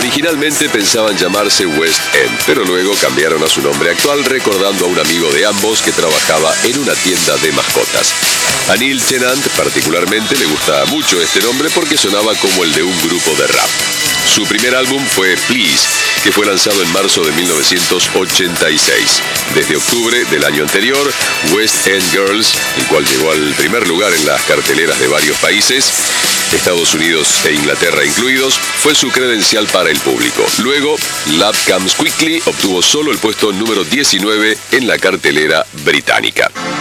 Originalmente pensaban llamarse West End, pero luego cambiaron a su nombre actual recordando a un amigo de ambos que trabajaba en una tienda de mascotas. A Neil Tennant particularmente le gusta mucho este nombre porque sonaba como el de un grupo de rap. Su primer álbum fue Please, que fue lanzado en marzo de 1986. Desde octubre del año anterior, West End Girls, el cual llegó al primer lugar en las carteleras de varios países, Estados Unidos e Inglaterra incluidos, fue su credencial para el público. Luego, Love Comes Quickly obtuvo solo el puesto número 19 en la cartelera británica.